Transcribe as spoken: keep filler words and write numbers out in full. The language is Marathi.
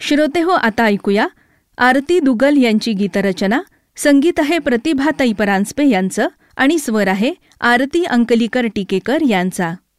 श्रोतेहो, आता ऐकूया आरती दुगल यांची गीतरचना. संगीत आहे प्रतिभाताई परांजपे यांचं आणि स्वर आहे आरती अंकलीकर टिकेकर यांचा.